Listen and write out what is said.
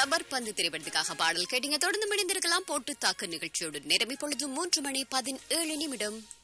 சமர்பந்து திரைப்படத்துக்காக பாடல் கேட்டீங்க. தொடர்ந்து இணைந்திருக்கலாம் போட்டு தாக்கு நிகழ்ச்சியோடு. நேரம் இப்பொழுது 3:17 நிமிடம்.